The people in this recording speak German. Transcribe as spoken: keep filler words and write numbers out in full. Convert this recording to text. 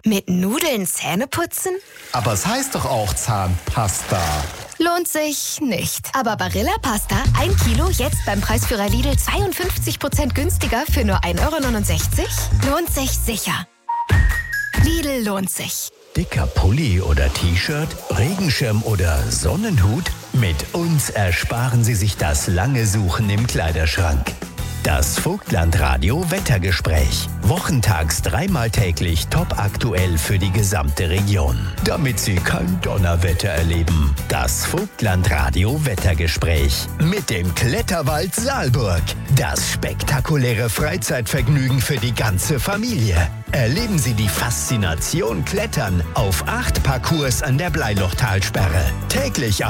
Mit Nudeln Zähne putzen? Aber es heißt doch auch Zahnpasta. Lohnt sich nicht. Aber Barilla Pasta, ein Kilo, jetzt beim Preisführer Lidl zweiundfünfzig Prozent günstiger für nur ein Euro neunundsechzig? Lohnt sich sicher. Lidl lohnt sich. Dicker Pulli oder T-Shirt, Regenschirm oder Sonnenhut? Mit uns ersparen Sie sich das lange Suchen im Kleiderschrank. Das Vogtland-Radio Wettergespräch. Wochentags dreimal täglich top aktuell für die gesamte Region. Damit Sie kein Donnerwetter erleben. Das Vogtland-Radio Wettergespräch. Mit dem Kletterwald Saalburg. Das spektakuläre Freizeitvergnügen für die ganze Familie. Erleben Sie die Faszination Klettern auf acht Parcours an der Bleilochtalsperre. Täglich